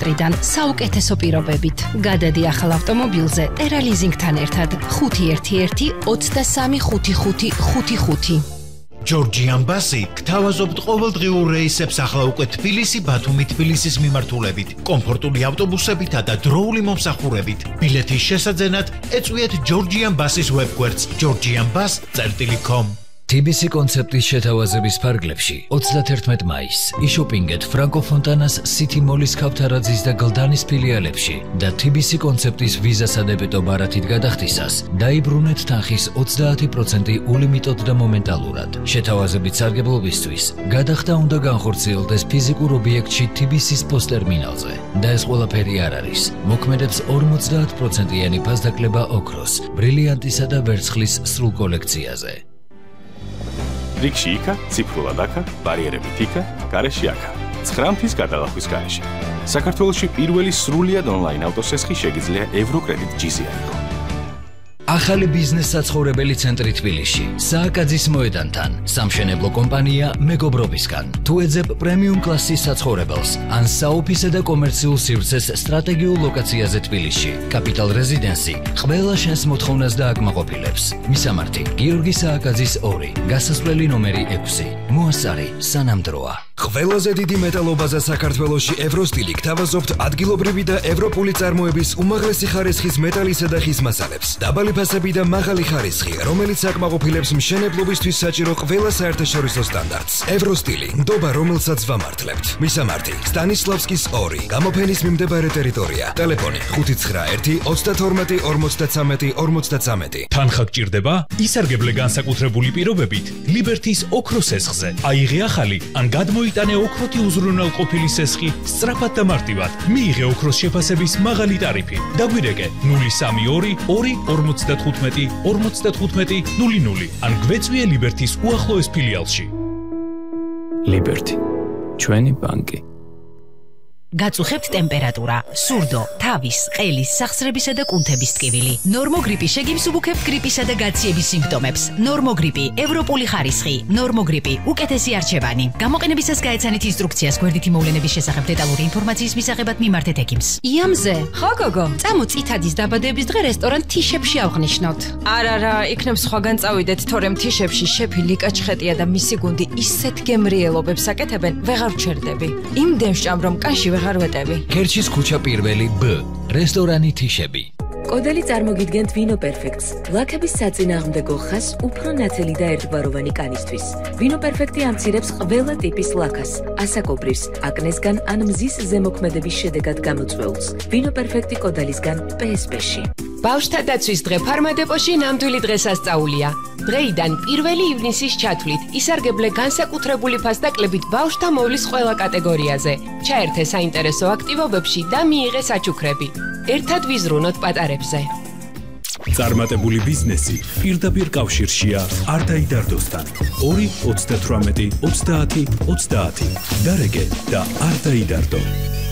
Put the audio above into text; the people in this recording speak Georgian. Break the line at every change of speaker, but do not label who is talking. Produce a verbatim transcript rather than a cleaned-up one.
ცენტრიდან საუკეთესო პირობებით. გადადი ახალ ავტომობილზე ტერა ლიზინგთან ერთად ხუთი ერთი ერთი ოცდასამი ხუთი ხუთი ხუთი ხუთი.
ჯორჯიან ბასი გთავაზობთ ყოველდღიურ რეისებს ახლა უკვე თბილისი ბათუმი თბილისის მიმართულებით, კომფორტული ავტობუსებითა და დროული მომსახურებით. ბილეთის შესაძენად ეწვიეთ ჯორჯიან ბასის ვებგვერდს georgian bus dot com.
T B C კონცეპტის შეთავაზების ფარგლებში ოცდათერთმეტ მაისს იშოპინგეთ ფრანკო ფონტანას City Mall-ის ქავთარაძის და გლდანის ფილიალებში და T B C კონცეპტის ვიზასა და დებეტო ბარათით გადახდისას დაიბრუნეთ თანხის ოცდაათი პროცენტი ულიმიტოდ და მომენტალურად. შეთავაზებით სარგებლობისთვის გადახდა უნდა განხორციელდეს ფიზიკურ ობიექტში T B C-ის პოსტერმინალზე და ეს ყველაფერი არ არის. მოქმედებს ორმოცდაათ პროცენტიანი ფასდაკლება ოქროს, ბრილიანტისა და ვერცხლის სრულ კოლექციაზე.
რიგში იქა, ციფრულად აქა, ბარიერებით იქა, გარეში აქა. ცხრამთის გადალახვის გარეშე. საქართველოში პირველი სრულიად ონლაინ ავტოსესხი შეგიძლია ევროკრედიტ ჯი-ზე აიღო.
ახალი ბიზნეს საცხოვრებელი ცენტრი თბილისში, სააკაძის მოედანთან, სამშენებლო კომპანია მეგობრობისგან. თუ ეძებ პრემიუმ კლასის საცხოვრებელს, ან საოფისე და კომერციულ სივრცეს სტრატეგიულ ლოკაციაზე თბილისში, კაპიტალ რეზიდენსი ყველა შენს მოთხოვნას და აკმაყოფილებს. მისამართი: გიორგი სააკაძის ორი, გასასვლელი ნომერი ექვსი. მოასწარი სანამდროა.
ყველაზე დიდი მეტალობაზა საქართველოში ევროსტილი გთავაზობთ ადგილობრივი და ევროპული წარმოების უმაღლესი ხარისხის მეტალისა და ხის მასალებს. დაბალი ფასები და მაღალი ხარისხი, რომელიც აკმაყოფილებს მშენებლობისთვის საჭირო ყველა საერთაშორისო სტანდარტს. ევროსტილი, ნდობა, რომელსაც ვამართლებთ. მისამართი: სტანისლავსკის ორი, გამოფენის მიმდებარე ტერიტორია. ტელეფონი ხუთი ცხრა ერთი ოცდათორმეტი ორმოცდათრამეტი ორმოცდათრამეტი.
თანხა გჭირდება? ისარგებლე განსაკუთრებული პირობებით ლიბერთის ოქროს სესხზე. აიღე ახალი ან გადმოიტანე ოქროთი უზრუნველყოფილი სესხი სწრაფად და მარტივად. მიიღე ოქროს შეფასების მაღალი ტარიფი. დაგვირეკე ნული სამი ორი ორი ორმოცდათხუთმეტი ორმოცდათხუთმეტი ნული ნული ან გვეწვიე ლიბერთის უახლოეს ფილიალში.
ლიბერთი, ჩვენი ბანკი.
გაწუხებთ ტემპერატურა, სურდო, თავის, ყელის, სახსრებისა და კუნთების ტკივილი. ნორმოგრიპი შეგიმსუბუქებთ გრიპისა და გაციების სიმპტომებს. ნორმოგრიპი, ევროპული ხარისხი, ნორმოგრიპი, უკეთესი არჩევანი. გამოყენებისას გაეცანით ინსტრუქციას გვერდითი მოვლენების შესახებ დეტალური ინფორმაციის მისაღებად მიმართეთ ექიმს.
იამზე,
ხო გოგო, წამო წითადის დაბადების დღე რესტორან თიშებში ავღნიშნოთ.
არა, არა, იქნებ სხვაგან წავიდეთ, თორემ თიშებში შეფი ლიკა ჩხეტია და მისი გუნდი ისეთ გემრიელობებს აკეთებენ, ვეღარ ვჩერდები. იმდენ ვჭამ რომ კაში ვეღარ ვეტევი.
კერჩის ქუჩა პირველი B, რესტორანი თიშები.
კოდელი წარმოგიდგენთ ვინო პერფექტს. ლაქების საწინააღმდეგო ხას უფრო ნათელი და ერთგვაროვანი კანისთვის. ვინო პერფექტი ამცირებს ყველა ტიპის ლაქას, ასაკობრივს, აკნესგან ან მზის ზემოქმედების შედეგად გამოწვეულს. ვინო პერფექტი კოდელისგან პ ეს პ-ში.
ბავშვთა დაცვის დღე ფარმადეპოში ნამდვილი დღესასწაულია. დღეიდან პირველი ივნისის ჩათვლით ისარგებლე განსაკუთრებული ფასდაკლებით ბავშვთა მოვლის ყველა კატეგორიაზე. ჩაერთე საინტერესო აქტივობებში და მიიღე საჩუქრები. ერთად ვიზრუნოთ პატარებზე.
წარმატებული ბიზნესი პირდაპირ კავშირშია არტაიდარდოსთან. ორი ოცდათვრამეტი ოცდაათი ოცდაათი. დარეგე და არტაიდარდო.